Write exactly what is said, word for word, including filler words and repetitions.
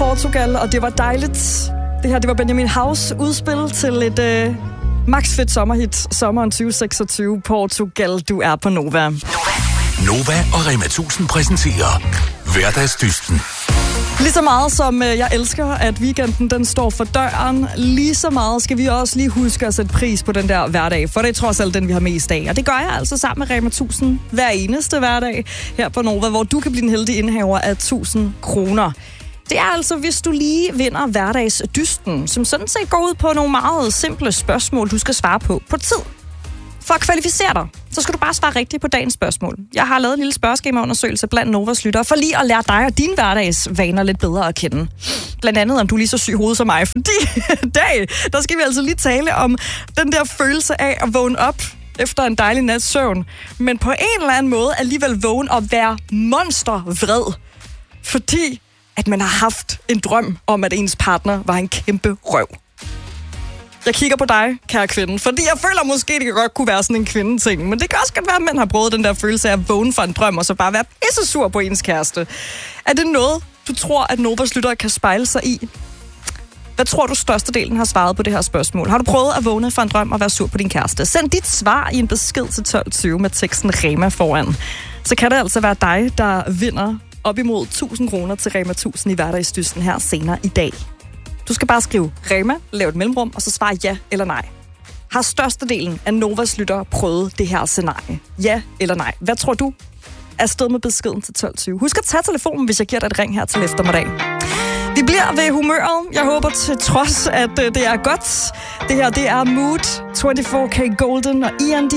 Portugal, og det var dejligt. Det her, det var Benjamin Haus udspil til et øh, max fedt sommerhit. Sommeren tyve seksogtyve. Portugal, du er på Nova. Nova og Rema tusind præsenterer Hverdagsdysten. Lige så meget som øh, jeg elsker, at weekenden den står for døren, lige så meget skal vi også lige huske at sætte pris på den der hverdag, for det er trods alt den, vi har mest af. Og det gør jeg altså sammen med Rema tusind hver eneste hverdag her på Nova, hvor du kan blive en heldig indehaver af tusind kroner. Det er altså, hvis du lige vinder hverdagsdysten, som sådan set går ud på nogle meget simple spørgsmål, du skal svare på på tid. For at kvalificere dig, så skal du bare svare rigtigt på dagens spørgsmål. Jeg har lavet en lille spørgeskemaundersøgelse blandt Novas lyttere, for lige at lære dig og dine hverdagsvaner lidt bedre at kende. Blandt andet, om du er lige så syg i hovedet som mig, fordi i dag, der skal vi altså lige tale om den der følelse af at vågne op efter en dejlig nats søvn, men på en eller anden måde alligevel vågne og være monstervred, fordi at man har haft en drøm om, at ens partner var en kæmpe røv. Jeg kigger på dig, kære kvinde, fordi jeg føler måske, det godt kunne være sådan en kvindeting, men det kan også godt være, at man har prøvet den der følelse af at vågne for en drøm, og så bare være pissesur på ens kæreste. Er det noget, du tror, at Novas lyttere kan spejle sig i? Hvad tror du, størstedelen har svaret på det her spørgsmål? Har du prøvet at vågne for en drøm og være sur på din kæreste? Send dit svar i en besked til tolv tyve med teksten Rema foran. Så kan det altså være dig, der vinder op imod tusind kroner til Rema tusind i hverdagsdysten her senere i dag. Du skal bare skrive Rema, lave et mellemrum, og så svare ja eller nej. Har størstedelen af Novas lyttere prøvet det her scenarie? Ja eller nej? Hvad tror du? Afsted med beskeden til tolv tyve. Husk at tage telefonen, hvis jeg giver dig et ring her til eftermiddag. Vi bliver ved humøret. Jeg håber til trods, at det er godt. Det her, det er Mood, fireogtyve K Golden og E N D